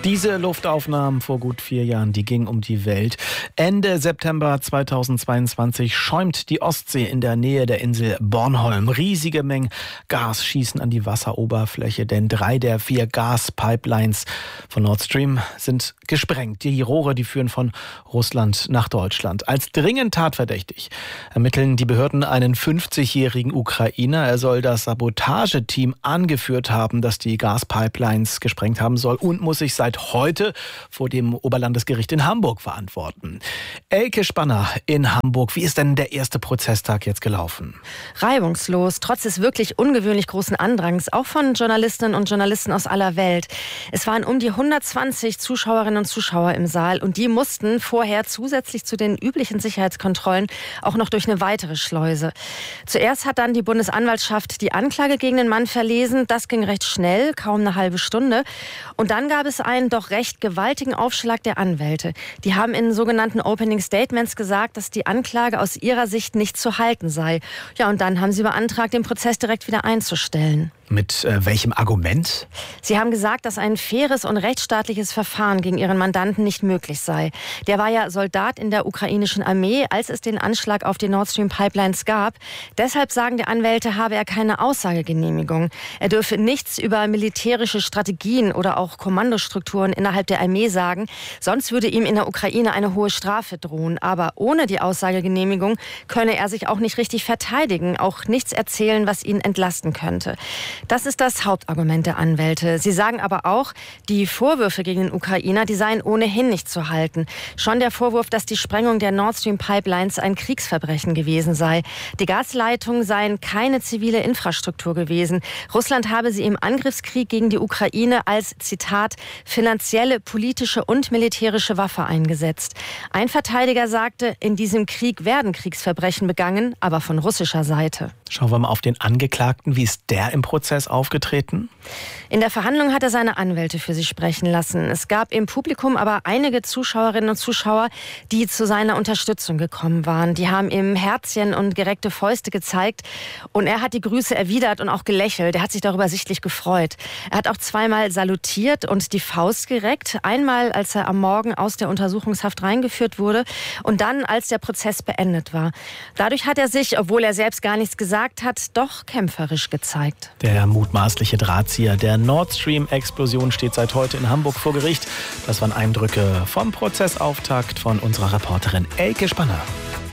Diese Luftaufnahmen vor gut 4 Jahren, die gingen um die Welt. Ende September 2022 schäumt die Ostsee in der Nähe der Insel Bornholm. Riesige Mengen Gas schießen an die Wasseroberfläche, denn 3 der 4 Gaspipelines von Nord Stream sind gesprengt. Die Rohre, die führen von Russland nach Deutschland. Als dringend tatverdächtig ermitteln die Behörden einen 50-jährigen Ukrainer. Er soll das Sabotageteam angeführt haben, das die Gaspipelines gesprengt haben soll, und muss sich seit heute vor dem Oberlandesgericht in Hamburg verantworten. Elke Spanner in Hamburg. Wie ist denn der erste Prozesstag jetzt gelaufen? Reibungslos, trotz des wirklich ungewöhnlich großen Andrangs, auch von Journalistinnen und Journalisten aus aller Welt. Es waren um die 120 Zuschauerinnen und Zuschauer im Saal und die mussten vorher zusätzlich zu den üblichen Sicherheitskontrollen auch noch durch eine weitere Schleuse. Zuerst hat dann die Bundesanwaltschaft die Anklage gegen den Mann verlesen. Das ging recht schnell, kaum eine halbe Stunde. Und dann gab es einen doch recht gewaltigen Aufschlag der Anwälte. Die haben in sogenannten Opening Statements gesagt, dass die Anklage aus ihrer Sicht nicht zu halten sei. Ja, und dann haben sie beantragt, den Prozess direkt wieder einzustellen. Mit welchem Argument? Sie haben gesagt, dass ein faires und rechtsstaatliches Verfahren gegen ihren Mandanten nicht möglich sei. Der war ja Soldat in der ukrainischen Armee, als es den Anschlag auf die Nord Stream Pipelines gab. Deshalb sagen die Anwälte, habe er keine Aussagegenehmigung. Er dürfe nichts über militärische Strategien oder auch Kommandostrukturen innerhalb der Armee sagen. Sonst würde ihm in der Ukraine eine hohe Strafe drohen. Aber ohne die Aussagegenehmigung könne er sich auch nicht richtig verteidigen, auch nichts erzählen, was ihn entlasten könnte. Das ist das Hauptargument der Anwälte. Sie sagen aber auch, die Vorwürfe gegen den Ukrainer, die seien ohnehin nicht zu halten. Schon der Vorwurf, dass die Sprengung der Nord Stream Pipelines ein Kriegsverbrechen gewesen sei. Die Gasleitungen seien keine zivile Infrastruktur gewesen. Russland habe sie im Angriffskrieg gegen die Ukraine als, Zitat, finanzielle, politische und militärische Waffe eingesetzt. Ein Verteidiger sagte, in diesem Krieg werden Kriegsverbrechen begangen, aber von russischer Seite. Schauen wir mal auf den Angeklagten. Wie ist der im Prozess aufgetreten? In der Verhandlung hat er seine Anwälte für sich sprechen lassen. Es gab im Publikum aber einige Zuschauerinnen und Zuschauer, die zu seiner Unterstützung gekommen waren. Die haben ihm Herzchen und gereckte Fäuste gezeigt und er hat die Grüße erwidert und auch gelächelt. Er hat sich darüber sichtlich gefreut. Er hat auch zweimal salutiert und die Faust gereckt. Einmal, als er am Morgen aus der Untersuchungshaft reingeführt wurde und dann, als der Prozess beendet war. Dadurch hat er sich, obwohl er selbst gar nichts gesagt hat, doch kämpferisch gezeigt. Der mutmaßliche Drahtzieher der Nord Stream-Explosion steht seit heute in Hamburg vor Gericht. Das waren Eindrücke vom Prozessauftakt von unserer Reporterin Elke Spanner.